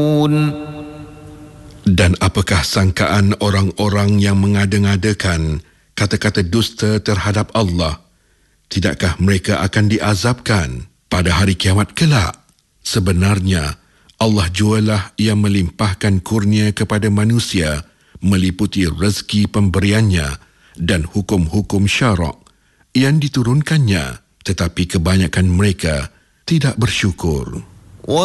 Dan apakah sangkaan orang-orang yang mengada-ngadakan kata-kata dusta terhadap Allah? Tidakkah mereka akan diazabkan pada hari kiamat kelak? Sebenarnya, Allah jualah yang melimpahkan kurnia kepada manusia meliputi rezeki pemberiannya dan hukum-hukum syarak yang diturunkannya, tetapi kebanyakan mereka tidak bersyukur.